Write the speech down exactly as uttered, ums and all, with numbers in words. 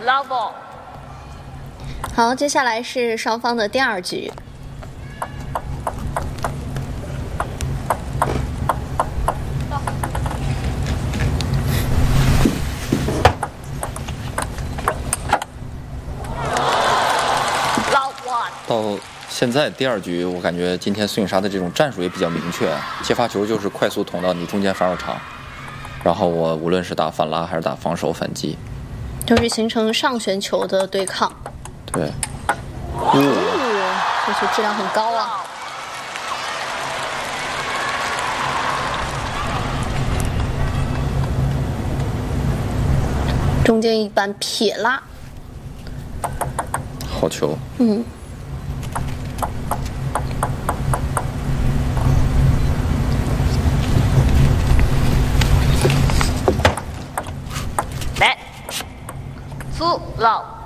Love ball。 好，接下来是双方的第二局。 到现在第二局，我感觉今天孙颖莎的这种战术也比较明确，接发球就是快速捅到你中间防守场，然后我无论是打反拉还是打防守反击， 就是形成上旋球的对抗。 对， 哦，这球质量很高啊！中间一板撇拉， 好球。 嗯。 来，苏老。